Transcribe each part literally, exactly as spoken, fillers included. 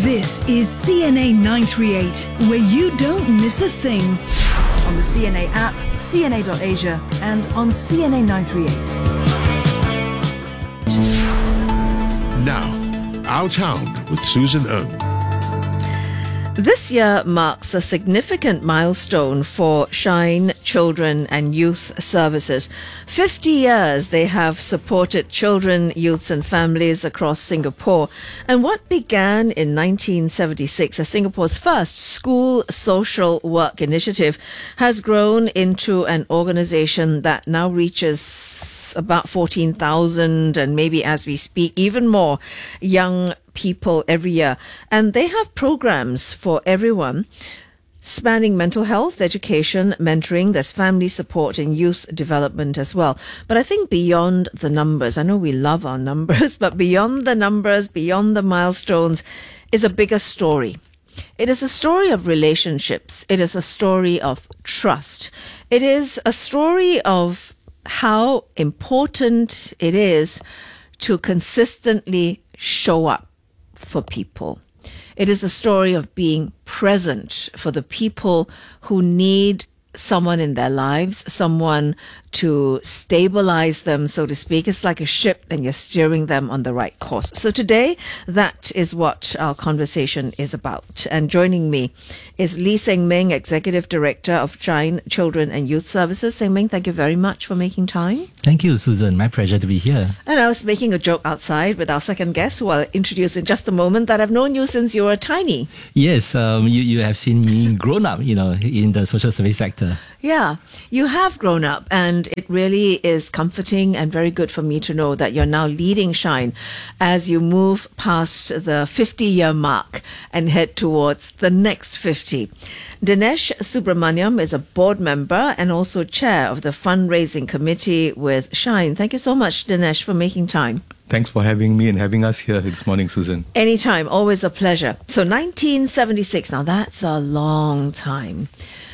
This is C N A nine three eight, where you don't miss a thing. On the C N A app, C N A dot Asia, and on C N A nine three eight. Now, Our Town with Susan Ng. This year marks a significant milestone for Shine Children and Youth Services. fifty years they have supported children, youths and families across Singapore. And what began in nineteen seventy-six as Singapore's first school social work initiative has grown into an organization that now reaches about fourteen thousand and maybe as we speak even more young people every year. And they have programs for everyone spanning mental health, education, mentoring. There's family support and youth development as well. But I think beyond the numbers, I know we love our numbers, but beyond the numbers, beyond the milestones is a bigger story. It is a story of relationships. It is a story of trust. It is a story of how important it is to consistently show up for people. It is a story of being present for the people who need someone in their lives, someone to stabilize them, so to speak. It's like a ship and you're steering them on the right course. So today, that is what our conversation is about. And joining me is Lee Seng Ming, Executive Director of Shine Children and Youth Services. Seng Ming, thank you very much for making time. Thank you, Susan. My pleasure to be here. And I was making a joke outside with our second guest, who I'll introduce in just a moment, that I've known you since you were tiny. Yes, um, you, you have seen me grown up, you know, in the social service sector. Yeah, you have grown up, and it really is comforting and very good for me to know that you're now leading Shine as you move past the fifty-year mark and head towards the next fifty. Dinesh Subramaniam is a board member and also chair of the fundraising committee with Shine. Thank you so much, Dinesh, for making time. Thanks for having me and having us here this morning, Susan. Anytime, always a pleasure. So nineteen seventy-six, now that's a long time.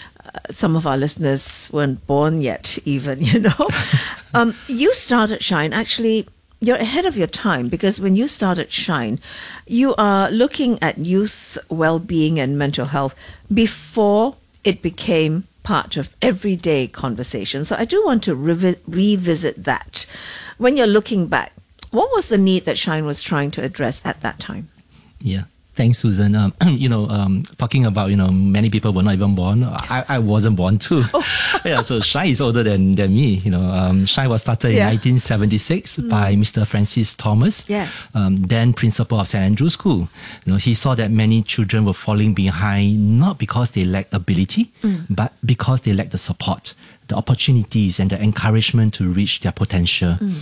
Some of our listeners weren't born yet even, you know. um, you started Shine, actually, you're ahead of your time, because when you started Shine, you are looking at youth well-being and mental health before it became part of everyday conversation. So I do want to revi- revisit that. When you're looking back, what was the need that Shine was trying to address at that time? Yeah. Thanks, Susan. Um, you know, um, talking about, you know, many people were not even born. I, I wasn't born too. Oh. Yeah, so Shine is older than, than me. You know, um, Shine was started yeah. in nineteen seventy-six mm. by Mister Francis Thomas, yes. um, then principal of Saint Andrew's School. You know, he saw that many children were falling behind, not because they lacked ability, mm. but because they lacked the support, the opportunities and the encouragement to reach their potential. Mm.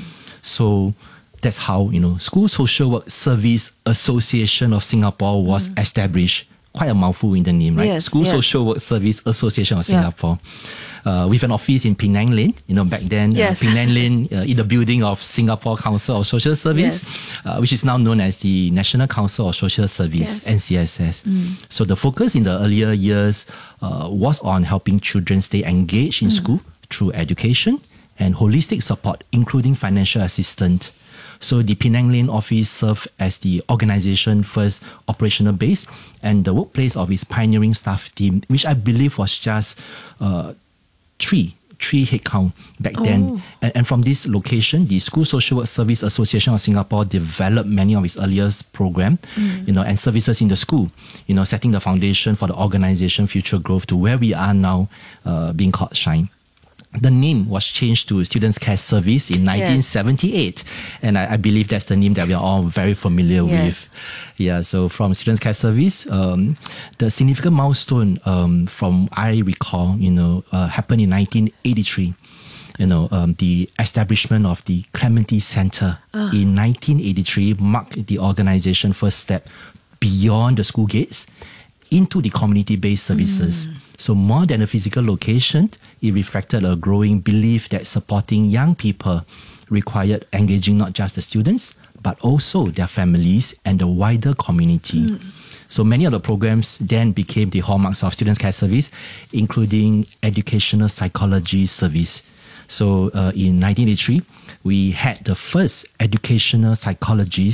So that's how, you know, School Social Work Service Association of Singapore was mm. established. Quite a mouthful in the name, right? Yes, School yes. Social Work Service Association of Yeah. Singapore. Uh, with an office in Penang Lane. You know, back then, Yes. uh, Penang Lane uh, in the building of Singapore Council of Social Service, Yes. uh, which is now known as the National Council of Social Service, Yes. N C S S. Mm. So the focus in the earlier years uh, was on helping children stay engaged in Mm. school through education and holistic support, including financial assistance. So the Penang Lane office served as the organization's first operational base and the workplace of its pioneering staff team, which I believe was just uh, three, three headcount back Oh. then. And, and from this location, the School Social Work Service Association of Singapore developed many of its earliest programs, Mm. you know, and services in the school, you know, setting the foundation for the organization future growth to where we are now, uh, being called Shine. The name was changed to Students Care Service in nineteen seventy-eight. And I, I believe that's the name that we are all very familiar Yes. with. Yeah, so from Students Care Service, um, the significant milestone um, from I recall, you know, uh, happened in nineteen eighty-three. You know, um, the establishment of the Clementi Center Ah. in nineteen eighty-three marked the organization's first step beyond the school gates into the community-based services. Mm. So more than a physical location, it reflected a growing belief that supporting young people required engaging not just the students, but also their families and the wider community. Mm. So many of the programs then became the hallmarks of Students Care Service, including educational psychology service. So uh, in nineteen eighty-three, we had the first educational psychologist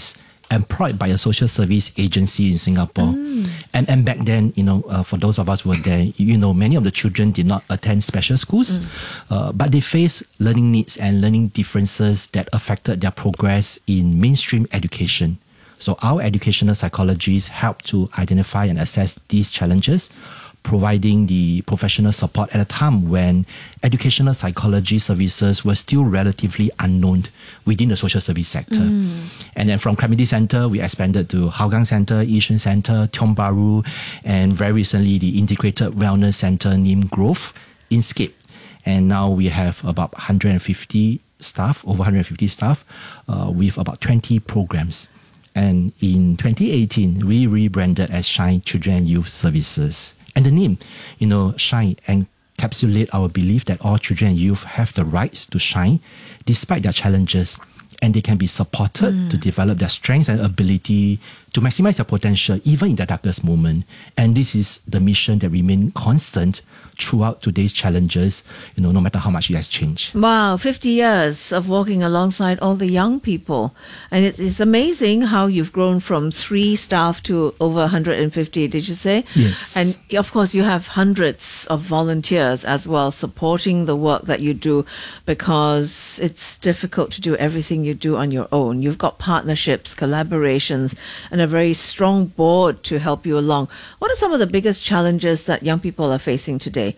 employed by a social service agency in Singapore. Mm. And and back then, you know, uh, for those of us who were there, you know, many of the children did not attend special schools, mm. uh, but they faced learning needs and learning differences that affected their progress in mainstream education. So our educational psychologists help to identify and assess these challenges, providing the professional support at a time when educational psychology services were still relatively unknown within the social service sector. Mm. And then from Clementi Centre, we expanded to Hougang Centre, Yishun Centre, Tiong Bahru, and very recently the Integrated Wellness Centre named Grove in Scape. And now we have about one hundred fifty staff, over one hundred fifty staff, uh, with about twenty programs. And in twenty eighteen, we rebranded as Shine Children and Youth Services. And the name, you know, Shine encapsulate our belief that all children and youth have the rights to shine despite their challenges, and they can be supported mm. to develop their strengths and ability to maximize their potential even in their darkest moment. And this is the mission that remains constant throughout today's challenges, you know, no matter how much it has changed. Wow, fifty years of walking alongside all the young people. And it's, it's amazing how you've grown from three staff to over one hundred fifty, did you say? Yes. And of course, you have hundreds of volunteers as well supporting the work that you do, because it's difficult to do everything you do on your own. You've got partnerships, collaborations, and a very strong board to help you along. What are some of the biggest challenges that young people are facing today?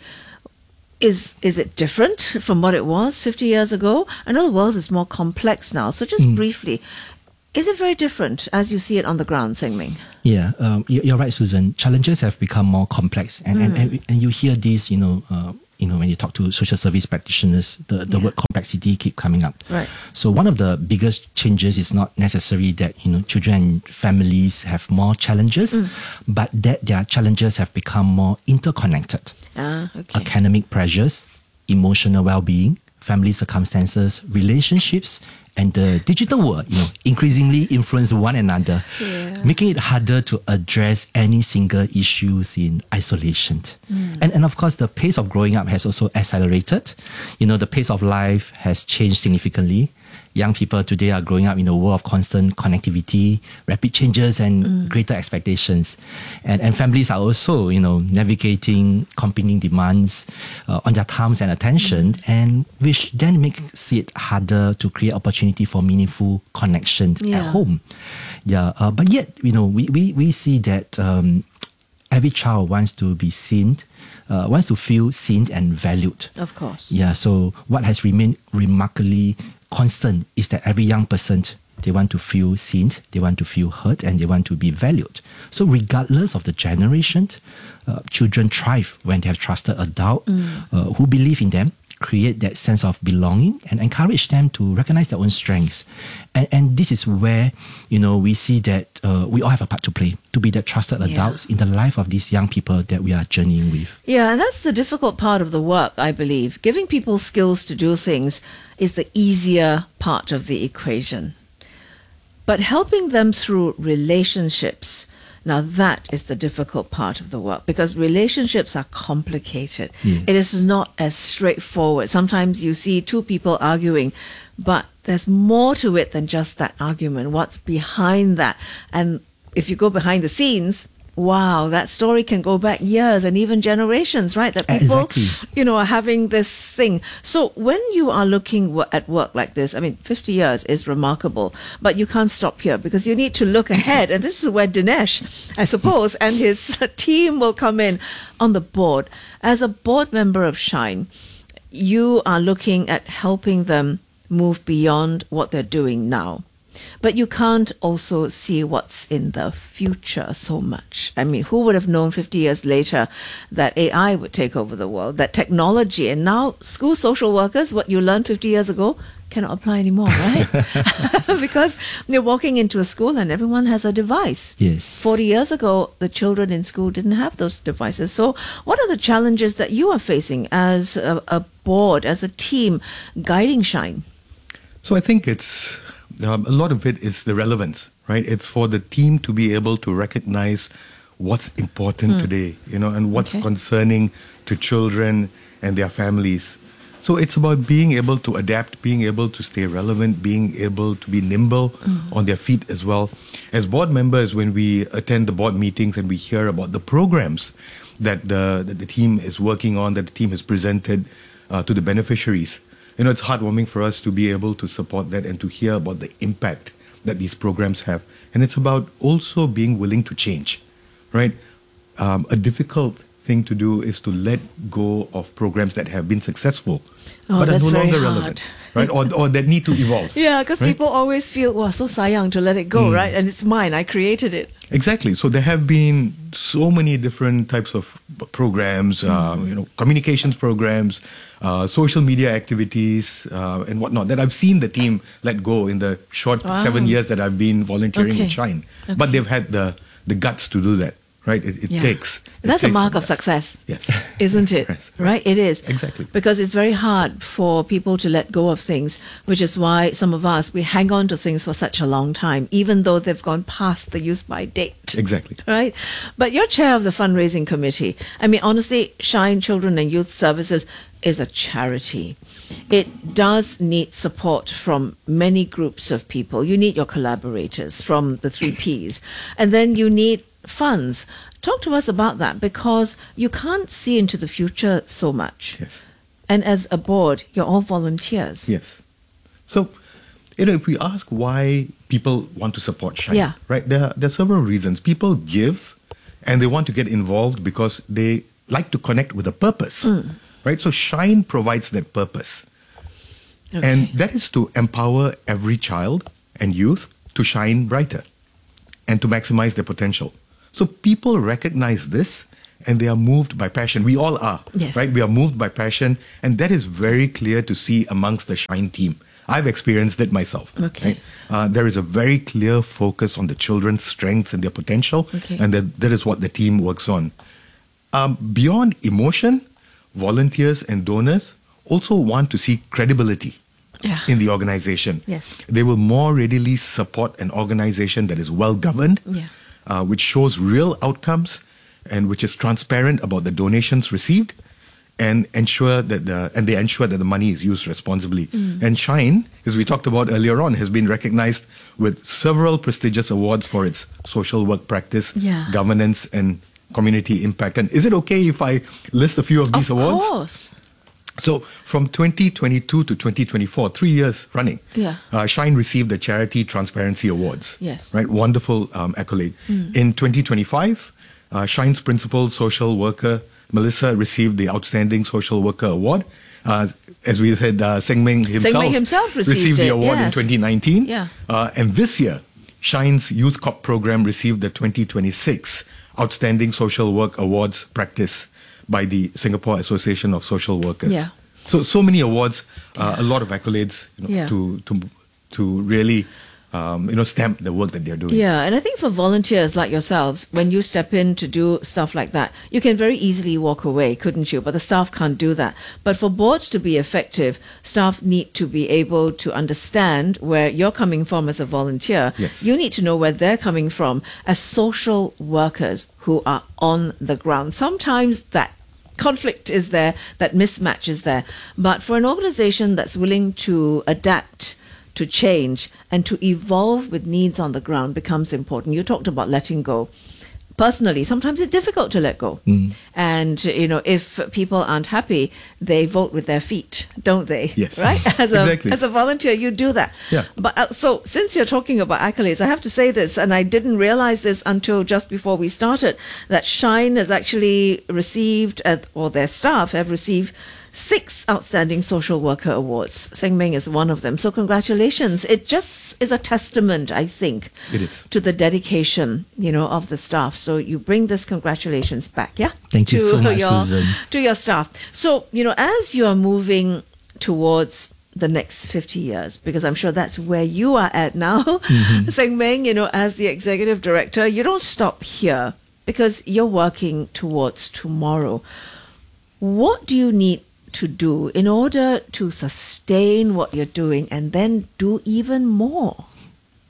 Is is it different from what it was fifty years ago? I know the world is more complex now. So just mm. briefly, is it very different as you see it on the ground, Seng Ming? Yeah, um, you're right, Susan. Challenges have become more complex. And, mm. and, and, and you hear this, you know, uh, you know, when you talk to social service practitioners, the, the yeah. word complexity keep coming up. Right. So one of the biggest changes is not necessarily that, you know, children and families have more challenges, mm. but that their challenges have become more interconnected. Ah, okay. Academic pressures, emotional well-being, family circumstances, relationships, and the digital world, you know, increasingly influence one another, yeah. making it harder to address any single issues in isolation. Mm. And, and of course, the pace of growing up has also accelerated. You know, the pace of life has changed significantly. Young people today are growing up in a world of constant connectivity, rapid changes, and mm. greater expectations. And, and families are also, you know, navigating competing demands uh, on their time and attention, mm. and which then makes it harder to create opportunity for meaningful connection yeah. at home. Yeah, uh, but yet, you know, we, we, we see that um, every child wants to be seen, uh, wants to feel seen and valued. Of course. Yeah, so what has remained remarkably constant is that every young person, they want to feel seen, they want to feel heard, and they want to be valued. So regardless of the generation, uh, children thrive when they have trusted adults mm. uh, who believe in them, create that sense of belonging, and encourage them to recognize their own strengths. And, and this is where, you know, we see that uh, we all have a part to play, to be the trusted yeah. adults in the life of these young people that we are journeying with. Yeah, and that's the difficult part of the work, I believe. Giving people skills to do things is the easier part of the equation. But helping them through relationships, now that is the difficult part of the work, because relationships are complicated. Yes. It is not as straightforward. Sometimes you see two people arguing, but there's more to it than just that argument. What's behind that? And if you go behind the scenes, wow, that story can go back years and even generations, right? That people, exactly. you know, are having this thing. So when you are looking w- at work like this, I mean, fifty years is remarkable, but you can't stop here because you need to look ahead. And this is where Dinesh, I suppose, and his team will come in on the board. As a board member of Shine, you are looking at helping them move beyond what they're doing now. But you can't also see what's in the future so much. I mean, who would have known fifty years later that A I would take over the world, that technology, and now school social workers, what you learned fifty years ago, cannot apply anymore, right? Because you're walking into a school and everyone has a device. Yes. forty years ago, the children in school didn't have those devices. So what are the challenges that you are facing as a, a board, as a team, guiding Shine? So I think it's... Um, a lot of it is the relevance, right? It's for the team to be able to recognize what's important mm. today, you know, and what's okay. concerning to children and their families. So it's about being able to adapt, being able to stay relevant, being able to be nimble mm. on their feet as well. As board members, when we attend the board meetings and we hear about the programs that the, that the team is working on, that the team has presented uh, to the beneficiaries, you know, it's heartwarming for us to be able to support that and to hear about the impact that these programs have. And it's about also being willing to change, right? Um, a difficult thing to do is to let go of programs that have been successful, oh, but are that's no very longer hard. relevant, right? Or, or that need to evolve. Yeah, because right? people always feel, wow, so sayang to let it go, Mm. right? And it's mine, I created it. Exactly. So there have been so many different types of programs, uh, you know, communications programs, uh, social media activities, uh, and whatnot that I've seen the team let go in the short Wow. seven years that I've been volunteering Okay. in Shine. Okay. But they've had the, the guts to do that, right? It, it Yeah. takes. it That's a takes mark some of guts. success. Yes. Isn't it? Yes. Right? It is. Exactly. Because it's very hard for people to let go of things, which is why some of us, we hang on to things for such a long time, even though they've gone past the use by date. Exactly. Right? But you're chair of the fundraising committee. I mean, honestly, Shine Children and Youth Services is a charity. It does need support from many groups of people. You need your collaborators from the three Ps. And then you need funds. Talk to us about that, because you can't see into the future so much. Yes. And as a board, you're all volunteers. Yes. So, you know, if we ask why people want to support Shine, Yeah. right, there are, there are several reasons. People give and they want to get involved because they like to connect with a purpose, right? So Shine provides that purpose. Okay. And that is to empower every child and youth to shine brighter and to maximize their potential. So people recognize this and they are moved by passion. We all are, Yes. right? We are moved by passion, and that is very clear to see amongst the Shine team. I've experienced it myself. Okay. Right? Uh, there is a very clear focus on the children's strengths and their potential, Okay. and that, that is what the team works on. Um, beyond emotion, volunteers and donors also want to see credibility Yeah. in the organization. Yes. They will more readily support an organization that is well governed, Yeah. uh, which shows real outcomes and which is transparent about the donations received, and ensure that the and they ensure that the money is used responsibly. Mm. And Shine, as we talked about earlier on, has been recognized with several prestigious awards for its social work practice, Yeah. governance, and community impact. And is it okay if I list a few of these Of awards? course. So from twenty twenty-two to twenty twenty-four, three years running, Yeah. uh, Shine received the Charity Transparency Awards. Yes. Right, wonderful um, accolade. In twenty twenty-five, uh, Shine's principal social worker, Melissa, received the Outstanding Social Worker Award. Uh, as we said, uh, Seng Meng himself, himself received the it, award in yes. twenty nineteen. Yeah. Uh, and this year, Shine's Youth Corp program received the twenty twenty-six Outstanding Social Work Awards practice by the Singapore Association of Social Workers. Yeah. So so many awards, uh, a lot of accolades, you know, Yeah. to to to really um, you know stamp the work that they're doing. Yeah, and I think for volunteers like yourselves, when you step in to do stuff like that, you can very easily walk away, couldn't you? But the staff can't do that. But for boards to be effective, staff need to be able to understand where you're coming from as a volunteer. Yes. You need to know where they're coming from as social workers who are on the ground. Sometimes that conflict is there, that mismatch is there. But for an organization that's willing to adapt, to change, and to evolve with needs on the ground becomes important. You talked about letting go. Personally, sometimes it's difficult to let go. Mm. And, you know, if people aren't happy, they vote with their feet, don't they? Yes. Right? As a, Exactly. as a volunteer, you do that. Yeah. But uh, so, since you're talking about accolades, I have to say this, and I didn't realize this until just before we started, that Shine has actually received, uh, or their staff have received, six Outstanding Social Worker Awards. Seng Meng is one of them. So congratulations. It just is a testament, I think, It is. to the dedication, you know, of the staff. So you bring this congratulations back, yeah? Thank you to so much, your, Susan. To your staff. So, you know, as you're moving towards the next fifty years, because I'm sure that's where you are at now, mm-hmm. Seng Meng, you know, as the executive director, you don't stop here because you're working towards tomorrow. What do you need to do in order to sustain what you're doing and then do even more?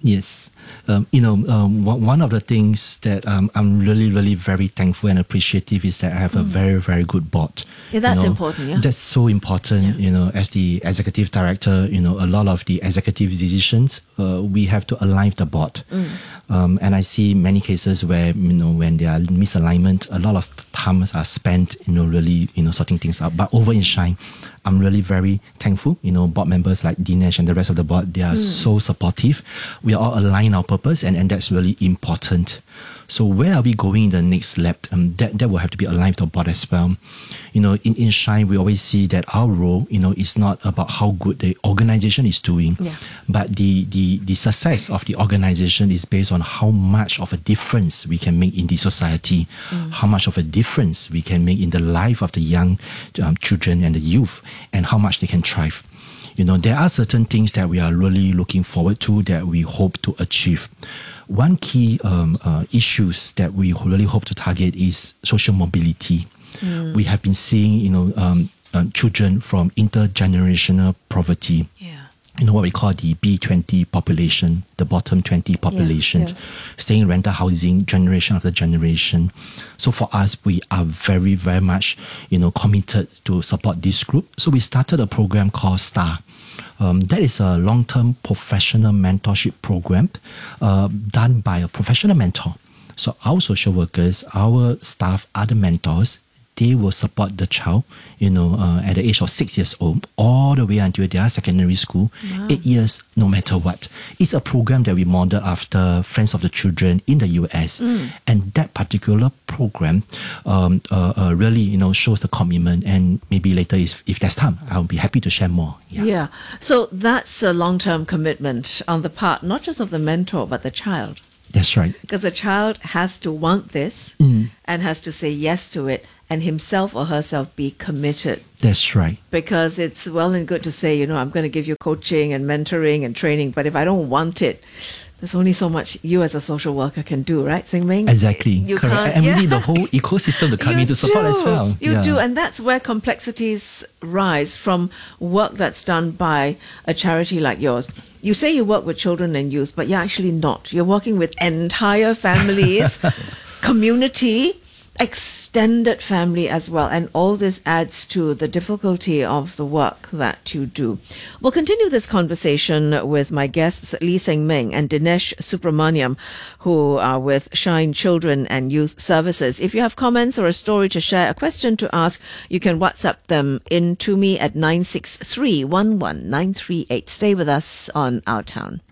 Yes. Um, you know, um, one one of the things that um, I'm really, really very thankful and appreciative is that I have mm. a very, very good board. Yeah, that's you know, important, yeah. That's so important, yeah. you know, as the executive director, you know, a lot of the executive decisions, uh, we have to align with the board. Mm. Um, and I see many cases where, you know, when there are misalignment, a lot of times are spent, you know, really, you know, sorting things out. But over in Shine, I'm really very thankful. You know, board members like Dinesh and the rest of the board, they are mm. so supportive. We are all aligned our purpose, and, and that's really important. So where are we going in the next lap? Um, that, that will have to be aligned with the board as well. You know, in, in Shine, we always see that our role, you know, is not about how good the organization is doing, yeah. but the, the, the success of the organization is based on how much of a difference we can make in the society, mm. how much of a difference we can make in the life of the young um, children and the youth, and how much they can thrive. You know, there are certain things that we are really looking forward to that we hope to achieve. One key um, uh, issues that we really hope to target is social mobility. Mm. We have been seeing, you know, um, uh, children from intergenerational poverty. Yeah. You know what we call the B twenty population, the bottom twenty population, yeah, yeah. staying in rental housing, generation after generation. So for us, we are very, very much, you know, committed to support this group. So we started a program called STAR. Um, that is a long-term professional mentorship program uh, done by a professional mentor. So our social workers, our staff are the mentors. They will support the child, you know, uh, at the age of six years old, all the way until they are secondary school, wow. eight years, no matter what. It's a program that we model after Friends of the Children in the U S. Mm. And that particular program um, uh, uh, really, you know, shows the commitment. And maybe later, if, if there's time, I'll be happy to share more. Yeah. yeah. So that's a long-term commitment on the part, not just of the mentor, but the child. That's right. Because the child has to want this mm. and has to say yes to it, and himself or herself be committed. That's right. Because it's well and good to say, you know, I'm going to give you coaching and mentoring and training, but if I don't want it, there's only so much you as a social worker can do, right, Sing Ming? Exactly. You Correct. Can't, and yeah. we need the whole ecosystem to come in to support as well. You yeah. do, and that's where complexities rise from work that's done by a charity like yours. You say you work with children and youth, but you're actually not. You're working with entire families, community, extended family as well. And all this adds to the difficulty of the work that you do. We'll continue this conversation with my guests, Lee Seng Ming and Dinesh Subramaniam, who are with Shine Children and Youth Services. If you have comments or a story to share, a question to ask, you can WhatsApp them in to me at nine six three, one one nine three eight. Stay with us on Our Town.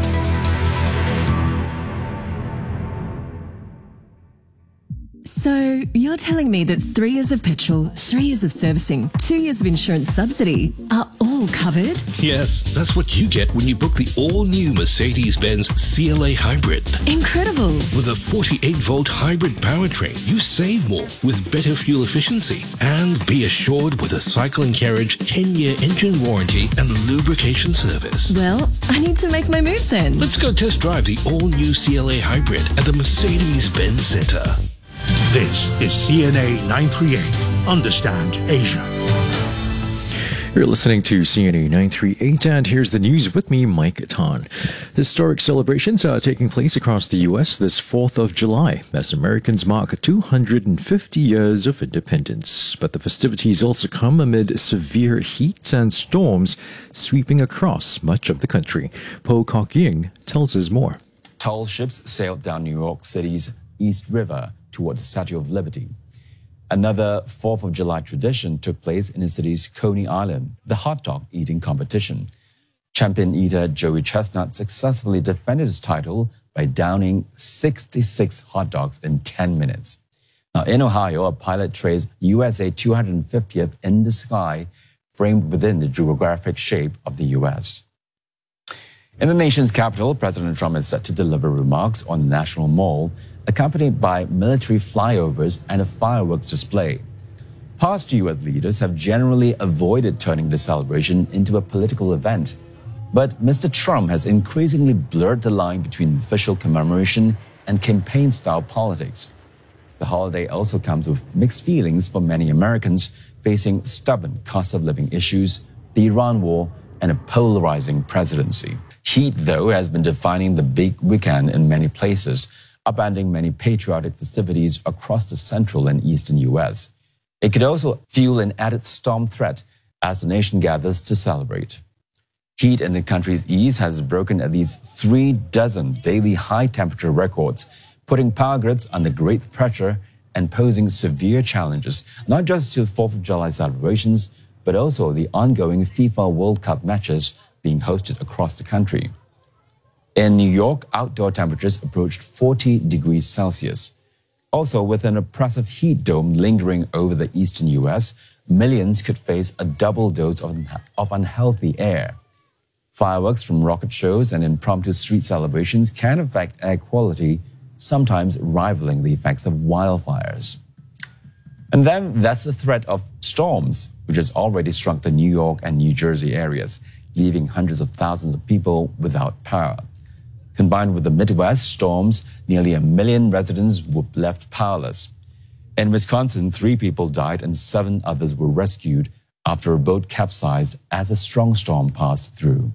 So, you're telling me that three years of petrol, three years of servicing, two years of insurance subsidy are all covered? Yes, that's what you get when you book the all-new Mercedes-Benz C L A Hybrid. Incredible! With a forty-eight volt hybrid powertrain, you save more with better fuel efficiency. And be assured with a cycle and carriage ten year engine warranty and lubrication service. Well, I need to make my move then. Let's go test drive the all-new C L A Hybrid at the Mercedes-Benz Centre. This is C N A nine thirty-eight. Understand Asia. You're listening to C N A nine thirty-eight, and here's the news with me, Mike Tan. Historic celebrations are taking place across the U S this fourth of July as Americans mark two hundred fifty years of independence. But the festivities also come amid severe heat and storms sweeping across much of the country. Po Kok Ying tells us more. Tall ships sailed down New York City's East River toward the Statue of Liberty. Another fourth of July tradition took place in the city's Coney Island, the hot dog eating competition. Champion eater Joey Chestnut successfully defended his title by downing sixty-six hot dogs in ten minutes. Now, in Ohio, a pilot traced U S A two hundred fiftieth in the sky, framed within the geographic shape of the U S. In the nation's capital, President Trump is set to deliver remarks on the National Mall, accompanied by military flyovers and a fireworks display. Past U S leaders have generally avoided turning the celebration into a political event. But Mister Trump has increasingly blurred the line between official commemoration and campaign-style politics. The holiday also comes with mixed feelings for many Americans facing stubborn cost-of-living issues, the Iran war, and a polarizing presidency. Heat, though, has been defining the big weekend in many places, upending many patriotic festivities across the central and eastern U S. It could also fuel an added storm threat as the nation gathers to celebrate. Heat in the country's east has broken at least three dozen daily high-temperature records, putting power grids under great pressure and posing severe challenges, not just to fourth of July celebrations, but also the ongoing FIFA World Cup matches being hosted across the country. In New York, outdoor temperatures approached forty degrees Celsius. Also, with an oppressive heat dome lingering over the eastern U S, millions could face a double dose of, of unhealthy air. Fireworks from rocket shows and impromptu street celebrations can affect air quality, sometimes rivaling the effects of wildfires. And then that's the threat of storms, which has already struck the New York and New Jersey areas, leaving hundreds of thousands of people without power. Combined with the Midwest storms, nearly a million residents were left powerless. In Wisconsin, three people died and seven others were rescued after a boat capsized as a strong storm passed through.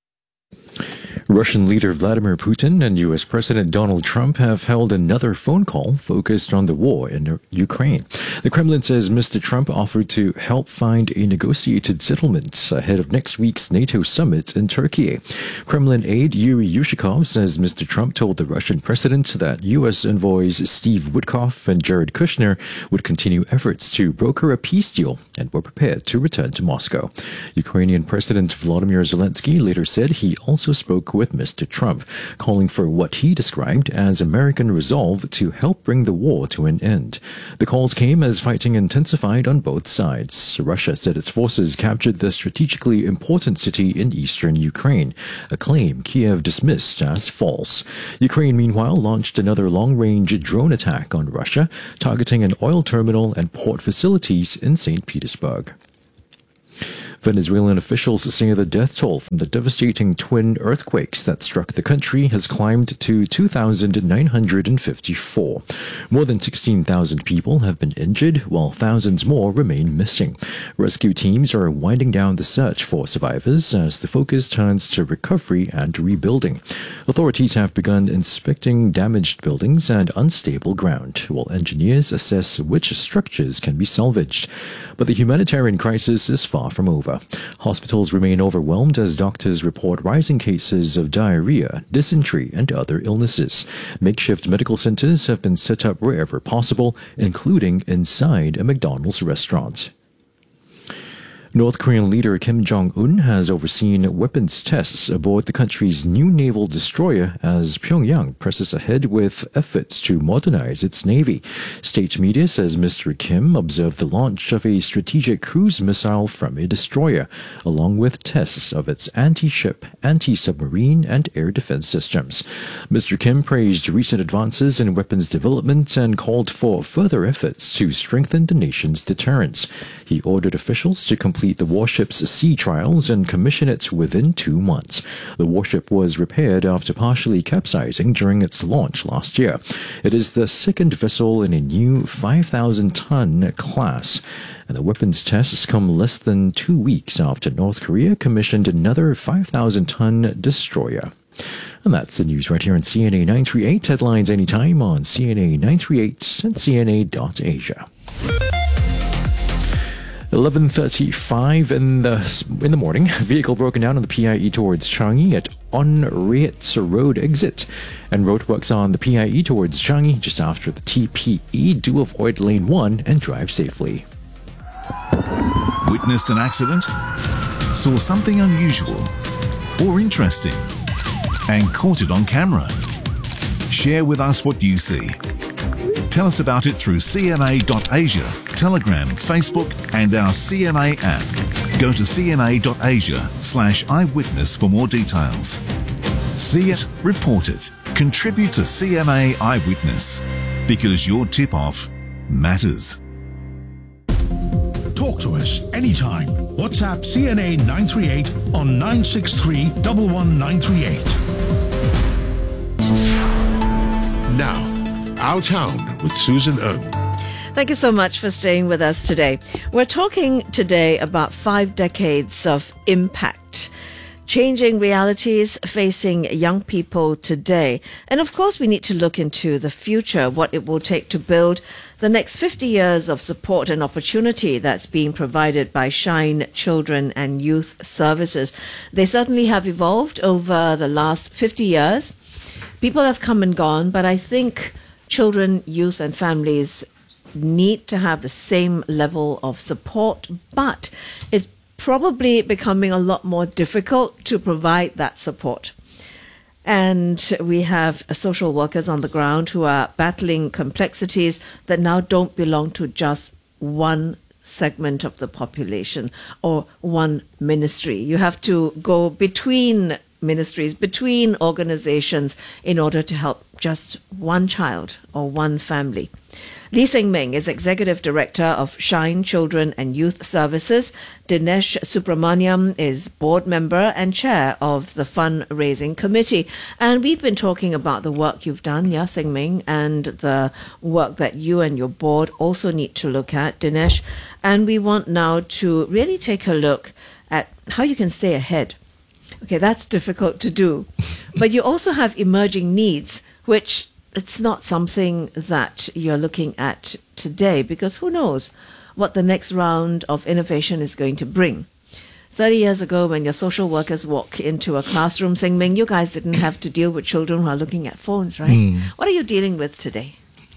Russian leader Vladimir Putin and U S President Donald Trump have held another phone call focused on the war in Ukraine. The Kremlin says Mister Trump offered to help find a negotiated settlement ahead of next week's NATO summit in Turkey. Kremlin aide Yuri Yushkov says Mister Trump told the Russian president that U S envoys Steve Witkoff and Jared Kushner would continue efforts to broker a peace deal and were prepared to return to Moscow. Ukrainian President Volodymyr Zelensky later said he also spoke with Mister Trump, calling for what he described as American resolve to help bring the war to an end. The calls came as fighting intensified on both sides. Russia said its forces captured the strategically important city in eastern Ukraine, a claim Kiev dismissed as false. Ukraine, meanwhile, launched another long-range drone attack on Russia, targeting an oil terminal and port facilities in Saint Petersburg. Venezuelan officials say the death toll from the devastating twin earthquakes that struck the country has climbed to two thousand nine hundred fifty-four. More than sixteen thousand people have been injured, while thousands more remain missing. Rescue teams are winding down the search for survivors as the focus turns to recovery and rebuilding. Authorities have begun inspecting damaged buildings and unstable ground, while engineers assess which structures can be salvaged. But the humanitarian crisis is far from over. Hospitals remain overwhelmed as doctors report rising cases of diarrhea, dysentery, and other illnesses. Makeshift medical centers have been set up wherever possible, including inside a McDonald's restaurant. North Korean leader Kim Jong-un has overseen weapons tests aboard the country's new naval destroyer as Pyongyang presses ahead with efforts to modernize its navy. State media says Mister Kim observed the launch of a strategic cruise missile from a destroyer, along with tests of its anti-ship, anti-submarine, and air defense systems. Mister Kim praised recent advances in weapons development and called for further efforts to strengthen the nation's deterrence. He ordered officials to complete the warship's sea trials and commission it within two months. The warship was repaired after partially capsizing during its launch last year. It is the second vessel in a new five thousand ton class, and the weapons tests come less than two weeks after North Korea commissioned another five thousand ton destroyer. And that's the news right here on C N A nine thirty-eight. Headlines anytime on C N A nine thirty-eight and C N A dot Asia. eleven thirty-five in the in the morning. Vehicle broken down on the P I E towards Changi at Onraet Road exit, and roadworks on the P I E towards Changi just after the T P E. Do avoid lane one and drive safely. Witnessed an accident? Saw something unusual or interesting and caught it on camera? Share with us what you see. Tell us about it through C N A dot Asia, Telegram, Facebook, and our C N A app. Go to C N A dot Asia slash eyewitness for more details. See it, report it, contribute to C N A Eyewitness, because your tip-off matters. Talk to us anytime. WhatsApp C N A nine thirty-eight on nine six three, one one nine three eight. Now, Our Town with Susan Ng. Thank you so much for staying with us today. We're talking today about five decades of impact. changing realities facing young people today. And of course, we need to look into the future, what it will take to build the next fifty years of support and opportunity that's being provided by Shine Children and Youth Services. They certainly have evolved over the last fifty years. People have come and gone, but I think children, youth and families need to have the same level of support, but it's probably becoming a lot more difficult to provide that support. And we have social workers on the ground who are battling complexities that now don't belong to just one segment of the population or one ministry. You have to go between ministries, between organizations in order to help just one child or one family. Lee Seng Ming is Executive Director of Shine Children and Youth Services. Dinesh Subramaniam is Board Member and Chair of the Fundraising Committee. And we've been talking about the work you've done, yeah, Seng Ming, and the work that you and your board also need to look at, Dinesh. And we want now to really take a look at how you can stay ahead. Okay, that's difficult to do. But you also have emerging needs, which it's not something that you're looking at today, because who knows what the next round of innovation is going to bring. thirty years ago, when your social workers walk into a classroom, Seng Ming, you guys didn't have to deal with children who are looking at phones, right? Mm. What are you dealing with today?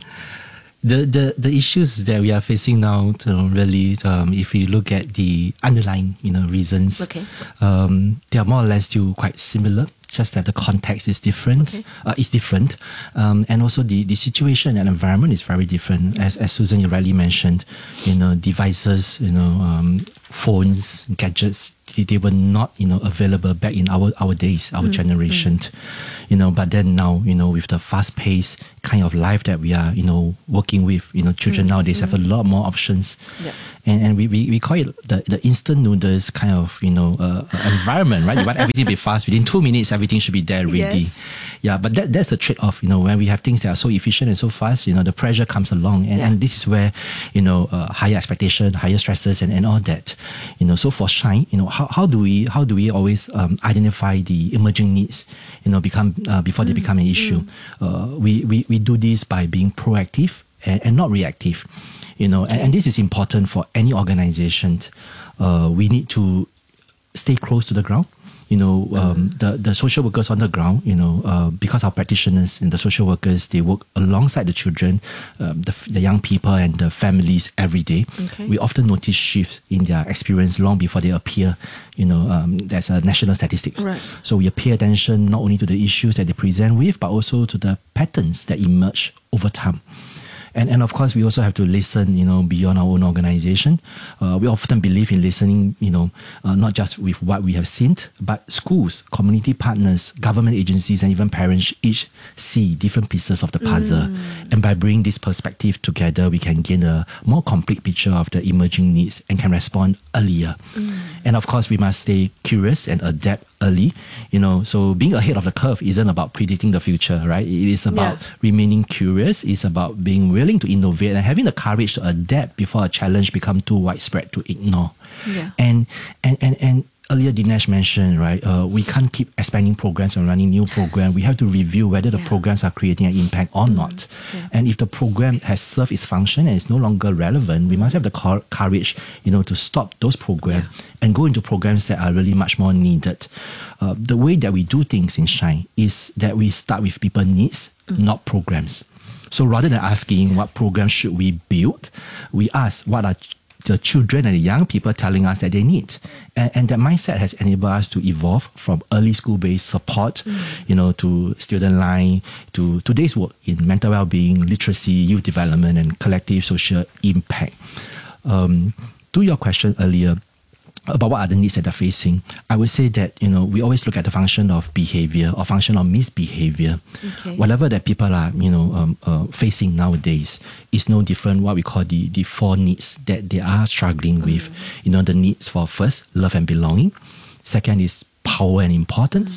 The, the the issues that we are facing now, you know, really, um, if we look at the underlying, you know, reasons, okay. um, they are more or less still quite similar. Just that the context is different. Okay. Uh, is different, um, and also the, the situation and environment is very different. As as Susan you rightly mentioned, you know, devices, you know, um, phones, gadgets, they, they were not, you know, available back in our our days, our mm. generation, mm. you know. But then now, you know, with the fast-paced kind of life that we are, you know, working with, you know, children mm. nowadays mm. have a lot more options. Yep. And and we, we, we call it the, the instant noodles kind of, you know, uh, environment, right? You want everything to be fast. Within two minutes, everything should be there ready. Yes. Yeah, but that that's the trade-off, you know, when we have things that are so efficient and so fast, you know, the pressure comes along. And, yeah. and this is where, you know, uh, higher expectation, higher stresses and, and all that. You know, so for Shine, you know, how, how do we how do we always um, identify the emerging needs, you know, become uh, before mm. they become an issue? Mm. Uh, we, we, we do this by being proactive and, and not reactive. You know, and, and this is important for any organization. Uh, we need to stay close to the ground. You know, um, mm. the, the social workers on the ground, you know, uh, because our practitioners and the social workers, they work alongside the children, um, the, the young people and the families every day. Okay. We often notice shifts in their experience long before they appear. You know, um, there's a national statistics. Right. So we pay attention not only to the issues that they present with, but also to the patterns that emerge over time. And, and of course, we also have to listen, you know, beyond our own organization. Uh, we often believe in listening, you know, uh, not just with what we have seen, but schools, community partners, government agencies, and even parents each see different pieces of the puzzle. Mm. And by bringing this perspective together, we can gain a more complete picture of the emerging needs and can respond earlier. Mm. And of course, we must stay curious and adapt early, you know, so being ahead of the curve isn't about predicting the future, right? It is about yeah. remaining curious. It's about being willing to innovate and having the courage to adapt before a challenge becomes too widespread to ignore. Yeah. And, and, and, and earlier Dinesh mentioned, right, uh, we can't keep expanding programs and running new programs. We have to review whether the yeah. programs are creating an impact or mm. not. Yeah. And if the program has served its function and is no longer relevant, we must have the cor- courage, you know, to stop those programs yeah. and go into programs that are really much more needed. Uh, the way that we do things in Shine is that we start with people needs, mm. not programs. So rather than asking what programs should we build, we ask what are the children and the young people telling us that they need. And, and that mindset has enabled us to evolve from early school-based support, mm. you know, to student line, to today's work in mental well-being, literacy, youth development, and collective social impact. Um, to your question earlier, about what are the needs that they're facing, I would say that, you know, we always look at the function of behavior or function of misbehavior. Okay. Whatever that people are, you know, um, uh, facing nowadays is no different what we call the, the four needs that they are struggling mm. with. You know, the needs for first, love and belonging. Second is power and importance. Mm.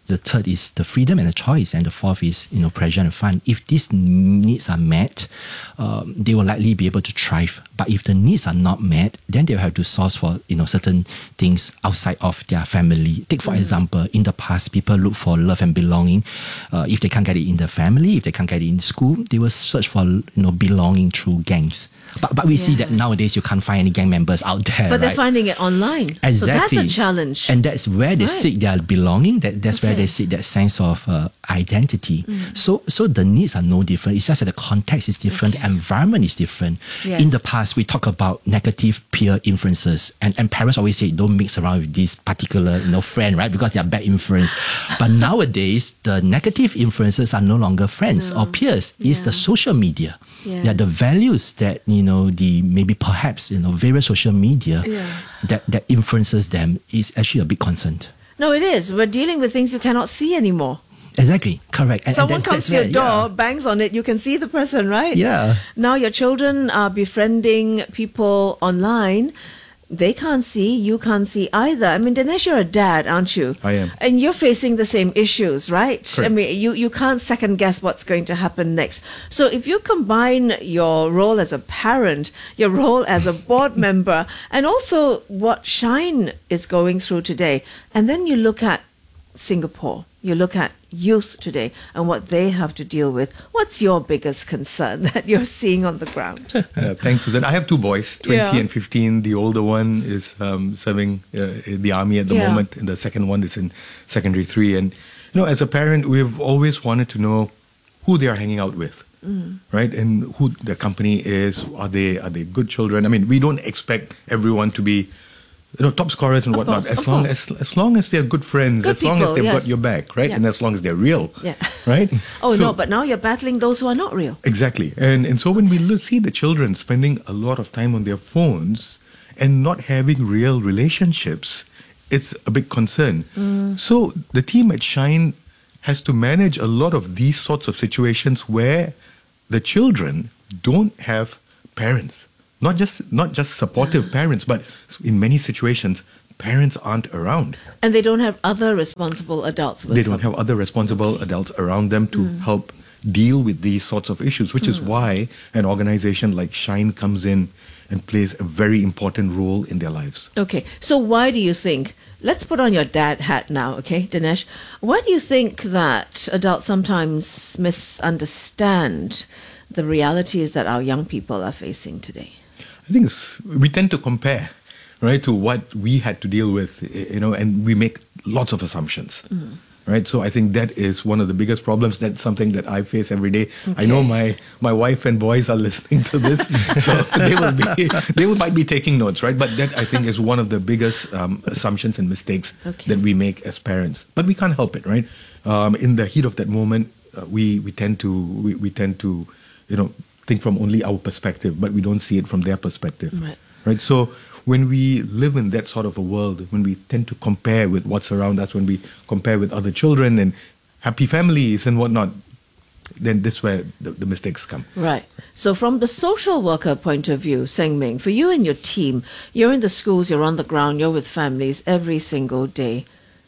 The third is the freedom and the choice. And the fourth is, you know, pleasure and fun. If these needs are met, um, they will likely be able to thrive. But if the needs are not met, then they'll have to source for, you know, certain things outside of their family. Take, for mm. example, in the past, people look for love and belonging. Uh, if they can't get it in the family, if they can't get it in school, they will search for, you know, belonging through gangs. But but we yes. see that nowadays you can't find any gang members out there. But right? they're finding it online. Exactly. So that's a challenge. And that's where they right. seek their belonging. That, that's okay. where they seek that sense of uh, identity. Mm. So so the needs are no different. It's just that the context is different, okay. the environment is different. Yes. In the past, we talk about negative peer influences. And, and parents always say, don't mix around with this particular you know, friend, right? Because they are bad influence. But nowadays, the negative influences are no longer friends no. or peers. It's yeah. the social media. Yes. Yeah, the values that, you know, the maybe perhaps, you know, various social media yeah. that, that influences them is actually a big concern. No, it is. We're dealing with things you cannot see anymore. Exactly, correct. And, Someone and that's, comes that's to your where, door, yeah. bangs on it, you can see the person, right? Yeah. Now your children are befriending people online. They can't see, you can't see either. I mean, Dinesh, you're a dad, aren't you? I am. And you're facing the same issues, right? Correct. I mean, you, you can't second guess what's going to happen next. So if you combine your role as a parent, your role as a board member, and also what Shine is going through today, and then you look at Singapore, you look at youth today and what they have to deal with, what's your biggest concern that you're seeing on the ground? Uh, thanks, Susan. I have two boys, twenty yeah. and fifteen. The older one is um, serving uh, in the army at the yeah. moment, and the second one is in secondary three. And, you know, as a parent, we've always wanted to know who they are hanging out with, mm. right? And who the company is. Are they, are they good children? I mean, we don't expect everyone to be you know, top scorers and of whatnot. Course, as long as as long as they're good friends, good as long people, as they've yes. got your back, right? Yeah. And as long as they're real, yeah. right? oh so, no, but now you're battling those who are not real. Exactly, and and so when we look, see the children spending a lot of time on their phones and not having real relationships, it's a big concern. Mm. So the team at Shine has to manage a lot of these sorts of situations where the children don't have parents. Not just not just supportive yeah. parents, but in many situations, parents aren't around. And they don't have other responsible adults with They them. don't have other responsible okay. adults around them to mm. help deal with these sorts of issues, which mm. is why an organization like Shine comes in and plays a very important role in their lives. Okay, so why do you think, let's put on your dad hat now, okay, Dinesh, why do you think that adults sometimes misunderstand the realities that our young people are facing today? I think it's, we tend to compare, right, to what we had to deal with, you know, and we make lots of assumptions, mm. right? So I think that is one of the biggest problems. That's something that I face every day. Okay. I know my, my wife and boys are listening to this, so they will be they will, might be taking notes, right? But that I think is one of the biggest um, assumptions and mistakes okay. that we make as parents. But we can't help it, right? Um, in the heat of that moment, uh, we we tend to we, we tend to, you know, think from only our perspective, but we don't see it from their perspective, right? Right. So when we live in that sort of a world, when we tend to compare with what's around us, when we compare with other children and happy families and whatnot, then this is where the, the mistakes come. Right. So from the social worker point of view, Seng Ming, for you and your team, you're in the schools, you're on the ground, you're with families every single day.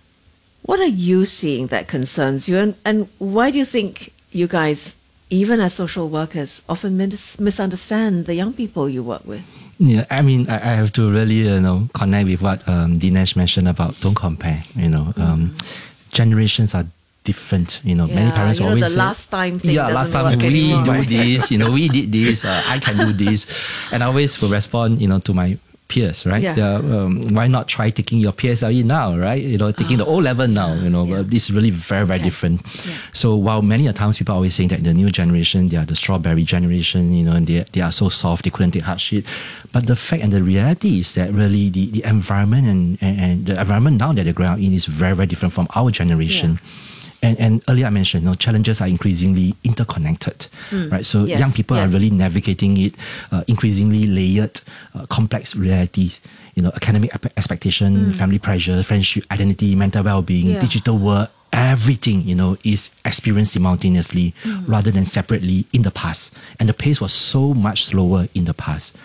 What are you seeing that concerns you, and, and why do you think you guys, even as social workers, often mis- misunderstand the young people you work with? Yeah, I mean, I, I have to really, you know, connect with what um, Dinesh mentioned about don't compare. You know, mm-hmm. um, generations are different. You know, yeah, many parents you know, always the say, last time thing yeah, doesn't last time work we anymore. do this. You know, we did this. Uh, I can do this, and I always will respond, you know, to my peers, right? Yeah. Uh, um, why not try taking your P S L E now, right? You know, taking oh. the O level now. You know, yeah. uh, this is really very, very okay. different. Yeah. So while many a times people are always saying that the new generation, they are the strawberry generation, you know, and they they are so soft, they couldn't take hardship. But the fact and the reality is that really the, the environment and, and, and the environment now that they're growing up in is very, very different from our generation. Yeah. And, and earlier I mentioned, you know, challenges are increasingly interconnected, mm. right? So yes. young people yes. are really navigating it, uh, increasingly layered, uh, complex realities. You know, academic expectation, mm. family pressure, friendship, identity, mental well-being, yeah. digital world, everything, you know, is experienced simultaneously mm. rather than separately in the past. And the pace was so much slower in the past.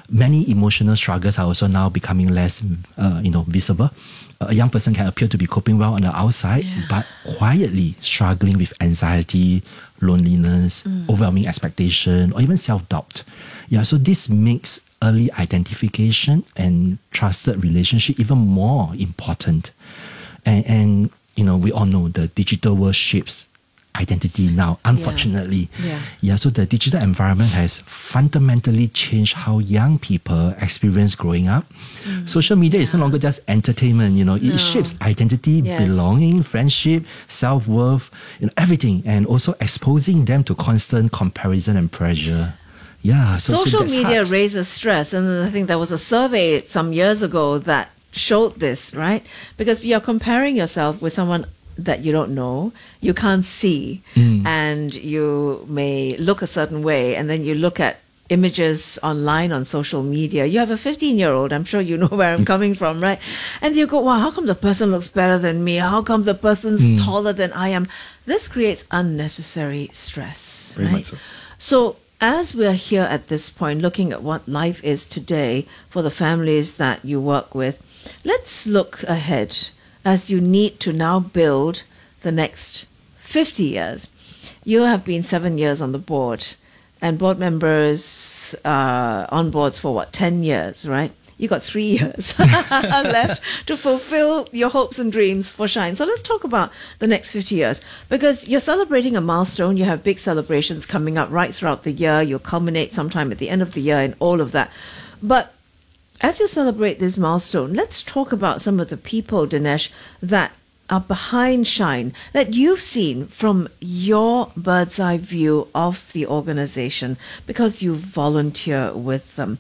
many emotional struggles are also now becoming less, uh, you know, visible. A young person can appear to be coping well on the outside, Yeah. but quietly struggling with anxiety, loneliness, Mm. overwhelming expectation, or even self-doubt. Yeah, so this makes early identification and trusted relationship even more important. And, and you know, we all know the digital world shapes identity now, unfortunately. Yeah. Yeah, so the digital environment has fundamentally changed how young people experience growing up. Mm. Social media is no longer just entertainment, you know, No. it shapes identity, Yes. belonging, friendship, self-worth, you know, everything, and also exposing them to constant comparison and pressure. Yeah, so, so Social that's media hard. raises stress, and I think there was a survey some years ago that showed this, right? Because you're comparing yourself with someone that you don't know, you can't see, Mm. and you may look a certain way, and then you look at images online on social media. You have a fifteen-year-old, I'm sure you know where I'm coming from, right? And you go, wow, how come the person looks better than me? How come the person's Mm. taller than I am? This creates unnecessary stress, Very right? much so. So as we're here at this point, looking at what life is today for the families that you work with, let's look ahead as you need to now build the next fifty years. You have been seven years on the board, and board members uh, on boards for what, ten years, right? You got three years left to fulfill your hopes and dreams for Shine. So let's talk about the next fifty years, because you're celebrating a milestone. You have big celebrations coming up right throughout the year. You'll culminate sometime at the end of the year and all of that. But as you celebrate this milestone, let's talk about some of the people, Dinesh, that are behind Shine, that you've seen from your bird's eye view of the organization, because you volunteer with them.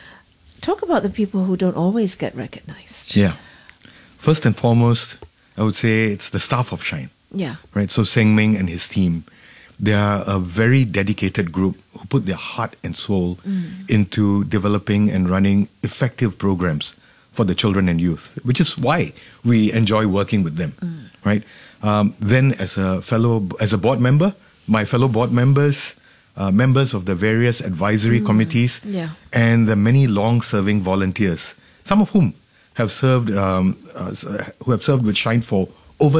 Talk about the people who don't always get recognized. Yeah. First and foremost, I would say it's the staff of Shine. Yeah. Right. So Seng Ming and his team, they are a very dedicated group who put their heart and soul Mm. into developing and running effective programs for the children and youth, which is why we enjoy working with them. Right. Um, then, as a fellow, as a board member, my fellow board members, uh, members of the various advisory Mm. committees, Yeah. and the many long-serving volunteers, some of whom have served, um, uh, who have served with Shine for